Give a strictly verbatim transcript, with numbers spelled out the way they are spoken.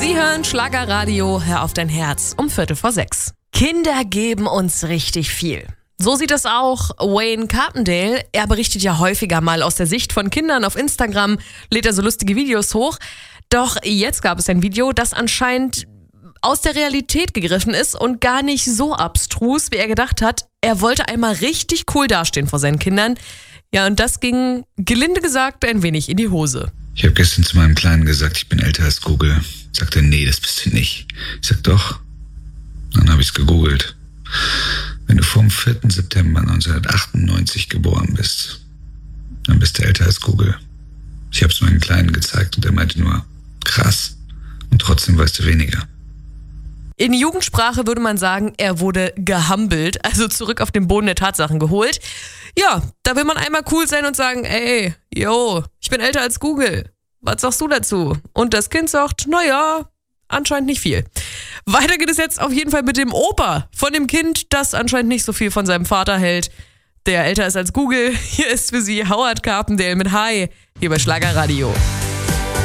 Sie hören Schlagerradio, hör auf dein Herz um Viertel vor sechs. Kinder geben uns richtig viel. So sieht es auch Wayne Carpendale. Er berichtet ja häufiger mal aus der Sicht von Kindern auf Instagram, lädt er so lustige Videos hoch. Doch jetzt gab es ein Video, das anscheinend aus der Realität gegriffen ist und gar nicht so abstrus, wie er gedacht hat. Er wollte einmal richtig cool dastehen vor seinen Kindern. Ja, und das ging, gelinde gesagt, ein wenig in die Hose. Ich habe gestern zu meinem Kleinen gesagt, ich bin älter als Google. Sagt er, nee, das bist du nicht. Ich sag, doch. Dann habe ich es gegoogelt. Wenn du vom vierten September neunzehnhundertachtundneunzig geboren bist, dann bist du älter als Google. Ich habe es meinem Kleinen gezeigt und er meinte nur, krass. Und trotzdem weißt du weniger. In Jugendsprache würde man sagen, er wurde gehumbelt, also zurück auf den Boden der Tatsachen geholt. Ja, da will man einmal cool sein und sagen, ey, yo, ich bin älter als Google. Was sagst du dazu? Und das Kind sagt, naja, anscheinend nicht viel. Weiter geht es jetzt auf jeden Fall mit dem Opa von dem Kind, das anscheinend nicht so viel von seinem Vater hält, der älter ist als Google. Hier ist für Sie Howard Carpendale mit Hi, hier bei Schlagerradio.